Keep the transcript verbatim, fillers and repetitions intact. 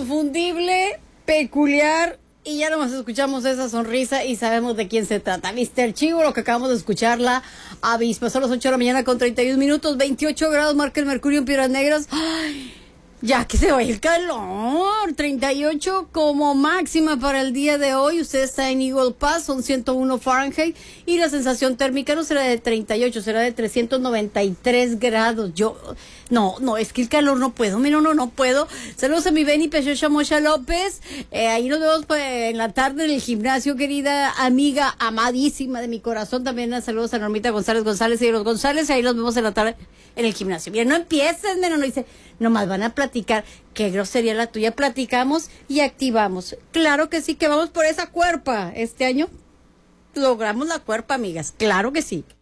inconfundible, peculiar, y ya nomás escuchamos esa sonrisa y sabemos de quién se trata. mister Chivo, lo que acabamos de escuchar, la avispa. Son las ocho de la mañana con treinta y un minutos, veintiocho grados marca el mercurio en Piedras Negras. ¡Ay! Ya que se vaya el calor, treinta y ocho como máxima para el día de hoy. Usted está en Eagle Pass, son ciento uno Fahrenheit, y la sensación térmica no será de treinta y ocho, será de trescientos noventa y tres grados. Yo, no, no, es que el calor no puedo, mira, no, no puedo. Saludos a mi Benny Pechocha Mocha López, eh, ahí nos vemos pues, en la tarde en el gimnasio, querida amiga, amadísima de mi corazón. También saludos a Normita González González y a los González, ahí nos vemos en la tarde en el gimnasio. Bien, no empieces, nena, no dice, nomás van a platicar. Qué grosería la tuya. Platicamos y activamos. Claro que sí, que vamos por esa cuerpa. Este año logramos la cuerpa, amigas. Claro que sí.